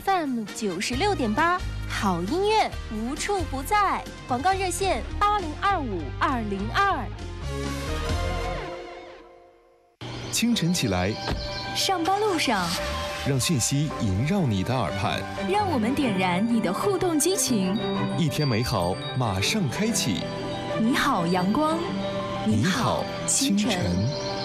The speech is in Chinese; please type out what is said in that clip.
FM 96.8，好音乐无处不在。广告热线8025-202。 清晨起来， 上班路上， 让讯息萦绕你的耳畔， 让我们点燃你的互动激情。 一天美好马上开启。 你好，阳光。 你好，清晨。